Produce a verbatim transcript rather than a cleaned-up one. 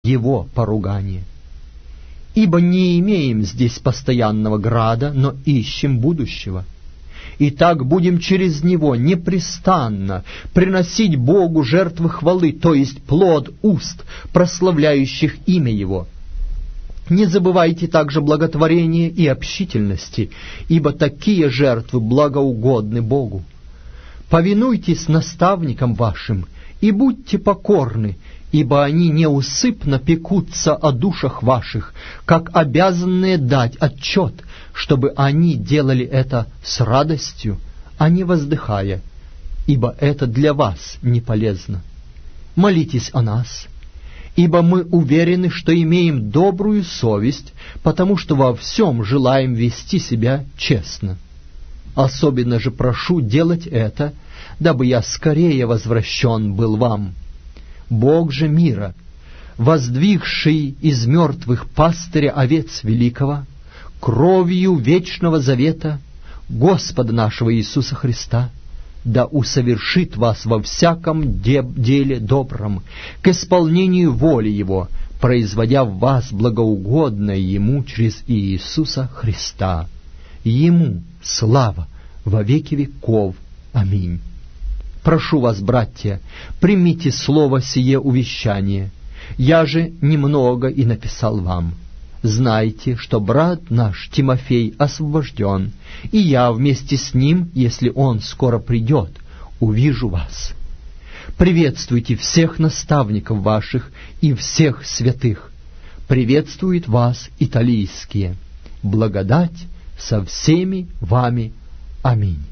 его поругание. Ибо не имеем здесь постоянного града, но ищем будущего. Итак, будем через него непрестанно приносить Богу жертвы хвалы, то есть плод уст, прославляющих имя Его. Не забывайте также благотворения и общительности, ибо такие жертвы благоугодны Богу. Повинуйтесь наставникам вашим и будьте покорны, ибо они неусыпно пекутся о душах ваших, как обязанные дать отчет, чтобы они делали это с радостью, а не воздыхая, ибо это для вас не полезно. Молитесь о нас, ибо мы уверены, что имеем добрую совесть, потому что во всем желаем вести себя честно. Особенно же прошу делать это, дабы я скорее возвращен был вам. Бог же мира, воздвигший из мертвых пастыря овец великого, кровью вечного завета Господа нашего Иисуса Христа, да усовершит вас во всяком де- деле добром, к исполнению воли Его, производя в вас благоугодное Ему через Иисуса Христа. Ему слава во веки веков. Аминь. Прошу вас, братья, примите слово сие увещание. Я же немного и написал вам. Знайте, что брат наш Тимофей освобожден, и я вместе с ним, если он скоро придет, увижу вас. Приветствуйте всех наставников ваших и всех святых. Приветствуют вас италийские. Благодать со всеми вами. Аминь.